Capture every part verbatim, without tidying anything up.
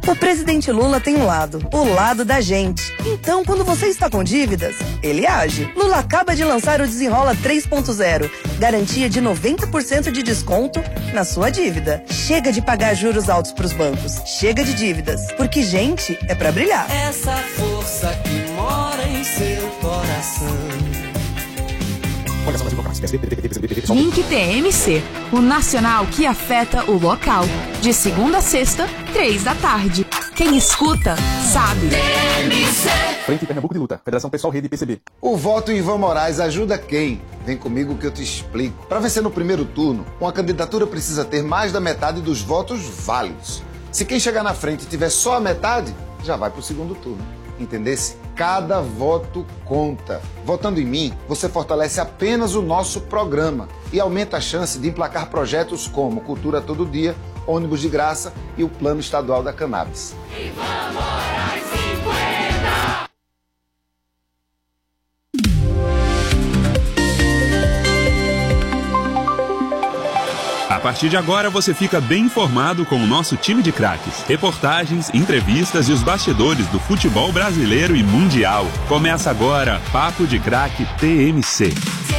O presidente Lula tem um lado, o lado da gente. Então, quando você está com dívidas, ele age. Lula acaba de lançar o Desenrola três ponto zero. Garantia de noventa por cento de desconto na sua dívida. Chega de pagar juros altos pros bancos. Chega de dívidas. Porque gente é pra brilhar. Essa força que mora em seu coração. Link T M C, o nacional que afeta o local. De segunda a sexta, três da tarde. Quem escuta, sabe. T M C. Frente Pernambuco de Luta, Federação Pessoal Rede P C B. O voto em Ivan Moraes ajuda quem? Vem comigo que eu te explico. Para vencer no primeiro turno, uma candidatura precisa ter mais da metade dos votos válidos. Se quem chegar na frente tiver só a metade, já vai pro segundo turno. Entendesse? Cada voto conta. Votando em mim, você fortalece apenas o nosso programa e aumenta a chance de emplacar projetos como Cultura Todo Dia, ônibus de graça e o Plano Estadual da Cannabis. Ivan Moraes cinquenta. A partir de agora você fica bem informado com o nosso time de craques. Reportagens, entrevistas e os bastidores do futebol brasileiro e mundial. Começa agora Papo de Craque T M C.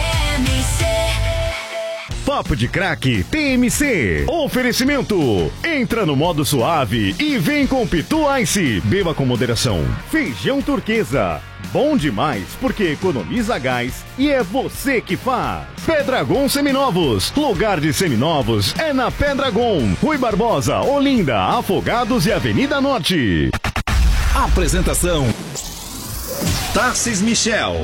Papo de Craque T M C. Oferecimento. Entra no modo suave e vem com Pitu Ice. Beba com moderação. Feijão turquesa. Bom demais porque economiza gás e é você que faz. Pedragon Seminovos. Lugar de seminovos é na Pedragon. Rui Barbosa, Olinda, Afogados e Avenida Norte. Apresentação: Tarcis Michel.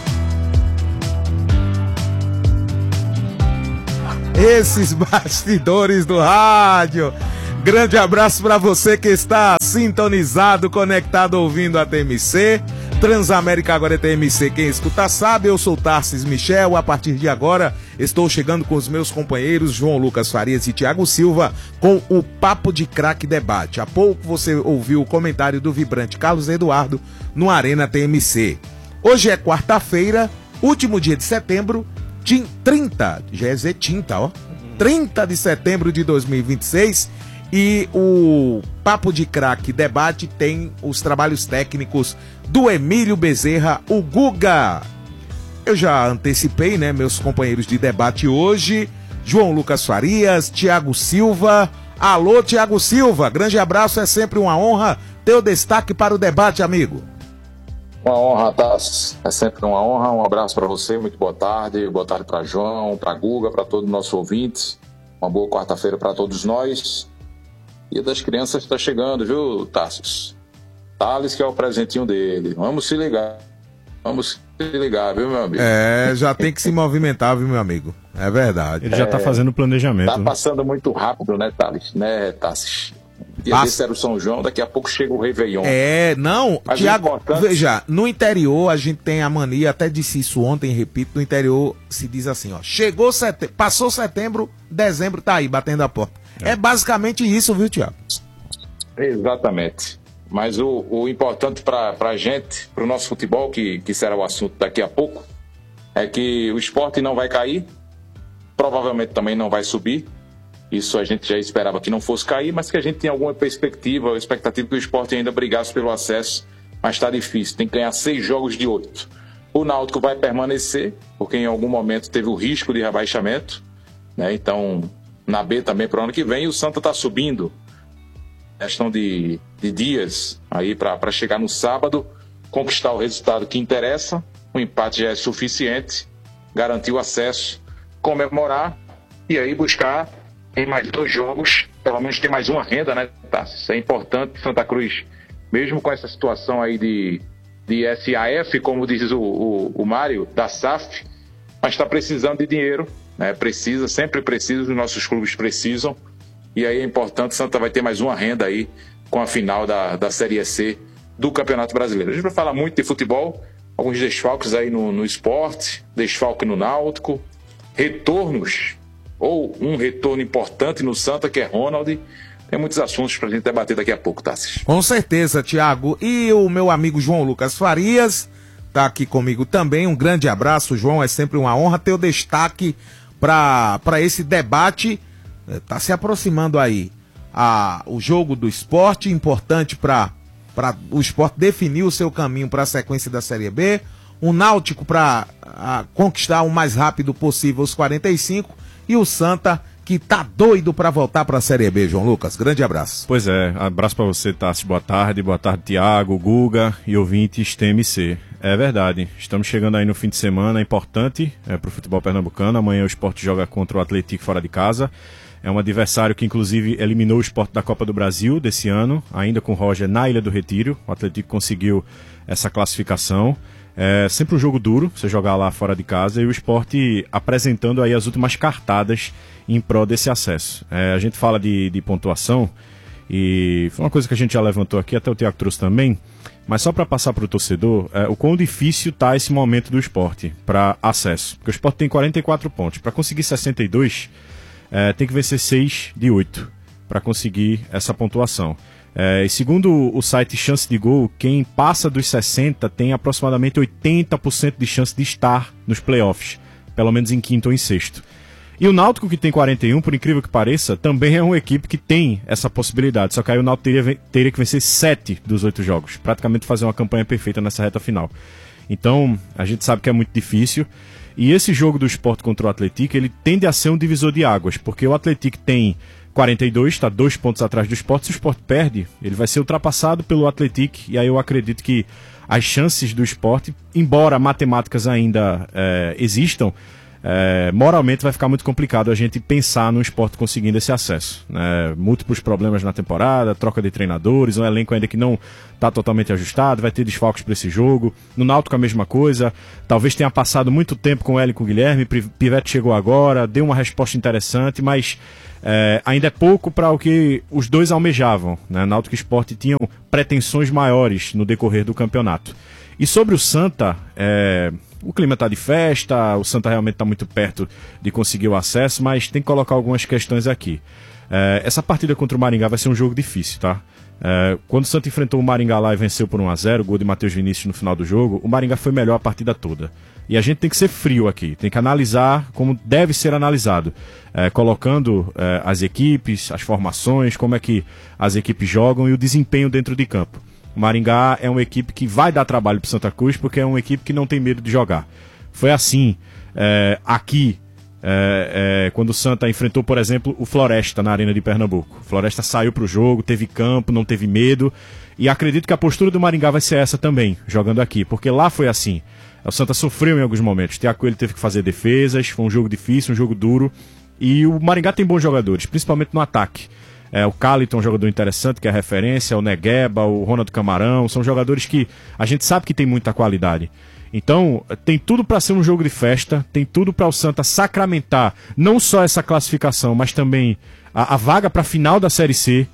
Esses bastidores do rádio. Grande abraço para você que está sintonizado, conectado, ouvindo a T M C. Transamérica agora é T M C, quem escuta sabe. Eu sou Tarcis Michel. A partir de agora estou chegando com os meus companheiros João Lucas Farias e Thiago Silva com o Papo de Craque Debate. Há pouco você ouviu o comentário do vibrante Carlos Eduardo no Arena T M C. Hoje é quarta-feira, último dia de setembro, trinta, já é Zé Tinta, ó. trinta de setembro de dois mil e vinte e seis, e o Papo de Craque Debate tem os trabalhos técnicos do Emílio Bezerra, o Guga. Eu já antecipei, né, meus companheiros de debate hoje, João Lucas Farias, Thiago Silva. Alô, Thiago Silva, grande abraço, é sempre uma honra ter o destaque para o debate, amigo. Uma honra, Tassi. É sempre uma honra. Um abraço para você, muito boa tarde. Boa tarde para João, para Guga, para todos os nossos ouvintes. Uma boa quarta-feira para todos nós. Dia das Crianças está chegando, viu, Tassi? Thales, que é o presentinho dele. Vamos se ligar. Vamos se ligar, viu, meu amigo? É, já tem que se movimentar, viu, meu amigo? É verdade. Ele já está é, fazendo planejamento. Tá passando muito rápido, né, Thales? Né, Tassi? Dia Passa... desse era o São João, daqui a pouco chega o Réveillon. É, não, mas Thiago, importante... veja, no interior a gente tem a mania, até disse isso ontem, repito, no interior se diz assim, ó, chegou setembro, passou setembro, dezembro tá aí, batendo a porta. É, é basicamente isso, viu, Thiago? Exatamente. Mas o, o importante pra, pra gente, pro nosso futebol, que, que será o assunto daqui a pouco, é que o esporte não vai cair, provavelmente também não vai subir. Isso a gente já esperava que não fosse cair, mas que a gente tinha alguma perspectiva, ou expectativa que o esporte ainda brigasse pelo acesso, mas está difícil, tem que ganhar seis jogos de oito. O Náutico vai permanecer, porque em algum momento teve o risco de rebaixamento, né? Então, na B também para o ano que vem, e o Santa está subindo. Questão de, de dias aí para chegar no sábado, conquistar o resultado que interessa, o empate já é suficiente, garantir o acesso, comemorar e aí buscar em mais dois jogos, pelo menos tem mais uma renda, né, tá? Isso é importante. Santa Cruz, mesmo com essa situação aí de, de S A F, como diz o, o, o Mário, da S A F, mas está precisando de dinheiro, né? Precisa, sempre precisa, os nossos clubes precisam, e aí é importante, Santa vai ter mais uma renda aí com a final da, da Série C do Campeonato Brasileiro. A gente vai falar muito de futebol, alguns desfalques aí no, no esporte, desfalque no Náutico, retornos, ou um retorno importante no Santa, que é Ronald. Tem muitos assuntos pra gente debater daqui a pouco, Tassis. Com certeza, Thiago. E o meu amigo João Lucas Farias tá aqui comigo também. Um grande abraço, João. É sempre uma honra ter o destaque para esse debate. Tá se aproximando aí a, o jogo do Sport, importante para o Sport definir o seu caminho para a sequência da Série B, o Náutico para conquistar o mais rápido possível os quarenta e cinco e o Santa que tá doido para voltar para a Série B, João Lucas. Grande abraço. Pois é, abraço para você, Tassi, boa tarde, boa tarde, Tiago, Guga e ouvintes T M C. É verdade, estamos chegando aí no fim de semana, é importante é, para o futebol pernambucano. Amanhã o Sport joga contra o Atlético fora de casa. É um adversário que inclusive eliminou o Sport da Copa do Brasil desse ano, ainda com o Roger na Ilha do Retiro. O Atlético conseguiu essa classificação. É sempre um jogo duro, você jogar lá fora de casa, e o Sport apresentando aí as últimas cartadas em prol desse acesso. É, a gente fala de, de pontuação, e foi uma coisa que a gente já levantou aqui, até o Tiago trouxe também, mas só para passar para o torcedor, é, o quão difícil está esse momento do Sport para acesso. Porque o Sport tem quarenta e quatro pontos, para conseguir sessenta e dois, é, tem que vencer seis de oito para conseguir essa pontuação. É, e segundo o site Chance de Gol, quem passa dos sessenta tem aproximadamente oitenta por cento de chance de estar nos playoffs, pelo menos em quinto ou em sexto. E o Náutico, que tem quarenta e um, por incrível que pareça, também é uma equipe que tem essa possibilidade, só que aí o Náutico teria, teria que vencer sete dos oito jogos, praticamente fazer uma campanha perfeita nessa reta final. Então, a gente sabe que é muito difícil, e esse jogo do Sport contra o Atlético, ele tende a ser um divisor de águas, porque o Atlético tem quarenta e dois, está dois pontos atrás do Sport. Se o Sport perde, ele vai ser ultrapassado pelo Atlético, e aí eu acredito que as chances do Sport, embora matemáticas ainda é, existam, é, moralmente vai ficar muito complicado a gente pensar no Sport conseguindo esse acesso, né? Múltiplos problemas na temporada, troca de treinadores, um elenco ainda que não está totalmente ajustado, vai ter desfalques para esse jogo. No Náutico a mesma coisa, talvez tenha passado muito tempo com o Hélio e com o Guilherme, Pivete chegou agora, deu uma resposta interessante, mas É, ainda é pouco para o que os dois almejavam, né? Náutico e Sport tinham pretensões maiores no decorrer do campeonato. E sobre o Santa, é, o clima está de festa, o Santa realmente está muito perto de conseguir o acesso, mas tem que colocar algumas questões aqui. É, essa partida contra o Maringá vai ser um jogo difícil, tá? É, quando o Santa enfrentou o Maringá lá e venceu por um a zero, gol de Matheus Vinícius no final do jogo, o Maringá foi melhor a partida toda. E a gente tem que ser frio aqui, tem que analisar como deve ser analisado, é, colocando é, as equipes, as formações, como é que as equipes jogam e o desempenho dentro de campo. O Maringá é uma equipe que vai dar trabalho para o Santa Cruz, porque é uma equipe que não tem medo de jogar. Foi assim é, aqui, é, é, quando o Santa enfrentou, por exemplo, o Floresta na Arena de Pernambuco. O Floresta saiu para o jogo, teve campo, não teve medo, e acredito que a postura do Maringá vai ser essa também, jogando aqui, porque lá foi assim. O Santa sofreu em alguns momentos. O Thiago Coelho teve que fazer defesas, foi um jogo difícil, um jogo duro. E o Maringá tem bons jogadores, principalmente no ataque. É, o Caliton é um jogador interessante, que é referência, o Negueba, o Ronaldo Camarão, são jogadores que a gente sabe que tem muita qualidade. Então, tem tudo para ser um jogo de festa, tem tudo para o Santa sacramentar não só essa classificação, mas também a, a vaga para a final da Série C.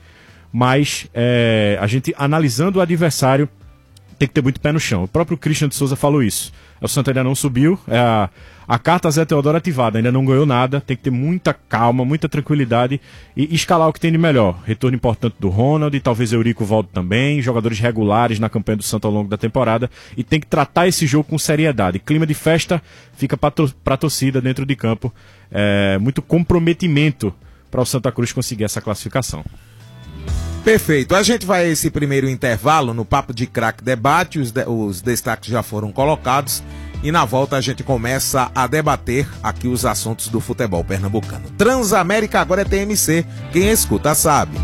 Mas é, a gente, analisando o adversário, tem que ter muito pé no chão. O próprio Christian de Souza falou isso. O Santa ainda não subiu, é a, a carta Zé Teodoro ativada, ainda não ganhou nada, tem que ter muita calma, muita tranquilidade e escalar o que tem de melhor. Retorno importante do Ronald, talvez Eurico volte também, jogadores regulares na campanha do Santa ao longo da temporada, e tem que tratar esse jogo com seriedade. Clima de festa fica para a torcida dentro de campo, é, muito comprometimento para o Santa Cruz conseguir essa classificação. Perfeito, a gente vai a esse primeiro intervalo no Papo de Craque Debate, os, de, os destaques já foram colocados e na volta a gente começa a debater aqui os assuntos do futebol pernambucano. Transamérica agora é T M C, quem escuta sabe.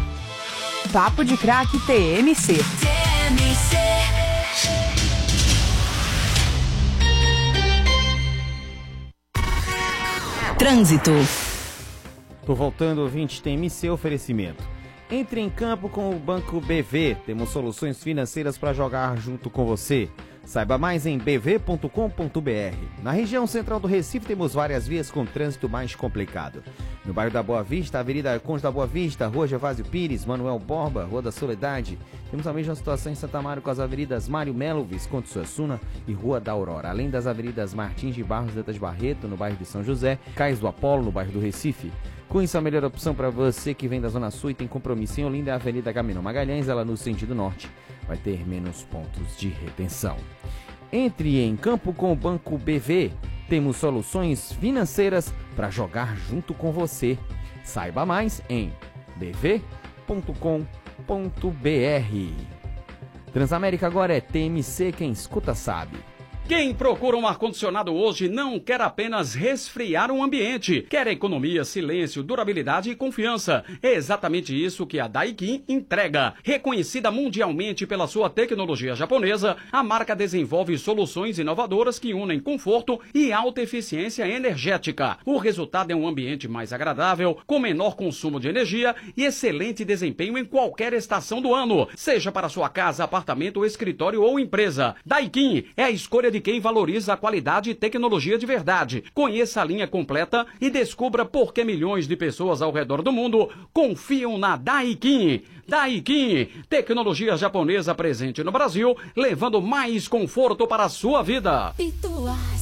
Papo de Craque T M C. T M C. Trânsito. Tô voltando, ouvinte T M C, oferecimento. Entre em campo com o Banco B V. Temos soluções financeiras para jogar junto com você. Saiba mais em b v ponto com ponto b r. Na região central do Recife temos várias vias com trânsito mais complicado. No bairro da Boa Vista, Avenida Conde da Boa Vista, Rua Gervásio Pires, Manuel Borba, Rua da Soledade. Temos a mesma situação em Santa Mário com as avenidas Mário Melo, Visconde Suassuna e Rua da Aurora. Além das avenidas Martins de Barros Dantas Barreto, no bairro de São José, Cais do Apolo, no bairro do Recife. Com isso, a melhor opção para você que vem da Zona Sul e tem compromisso em Olinda é a Avenida Gaminão Magalhães, ela no sentido norte. Vai ter menos pontos de retenção. Entre em campo com o Banco B V. Temos soluções financeiras para jogar junto com você. Saiba mais em b v ponto com ponto b r. Transamérica agora é T M C, quem escuta sabe. Quem procura um ar-condicionado hoje não quer apenas resfriar um ambiente, quer economia, silêncio, durabilidade e confiança. É exatamente isso que a Daikin entrega. Reconhecida mundialmente pela sua tecnologia japonesa, a marca desenvolve soluções inovadoras que unem conforto e alta eficiência energética. O resultado é um ambiente mais agradável, com menor consumo de energia e excelente desempenho em qualquer estação do ano, seja para sua casa, apartamento, escritório ou empresa. Daikin é a escolha de quem valoriza a qualidade e tecnologia de verdade. Conheça a linha completa e descubra por que milhões de pessoas ao redor do mundo confiam na Daikin. Daikin, tecnologia japonesa presente no Brasil, levando mais conforto para a sua vida.